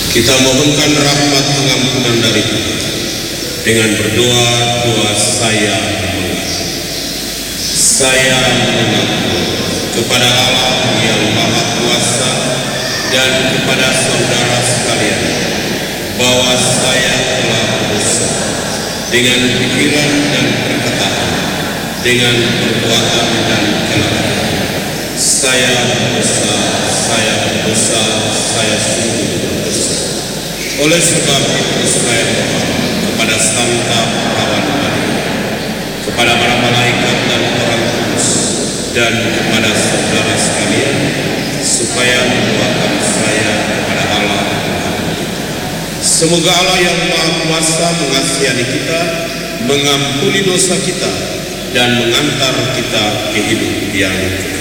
Kita mohonkan rahmat pengampunan dari Tuhan dengan berdoa saya mengaku kepada Allah yang Maha Kuasa dan kepada saudara sekalian bahwa saya telah berdosa dengan pikiran dan perkataan, dengan perbuatan dan kelalaian. Saya berdosa, saya sungguh berdosa. Oleh sebab itu saya berdoa kepada Santa Perawan Maria, kepada para malaikat dan orang kudus, dan kepada saudara sekalian, supaya mendoakan saya kepada Allah. Semoga Allah yang Maha Kuasa mengasihani kita, mengampuni dosa kita, dan mengantar kita ke hidup yang kekal.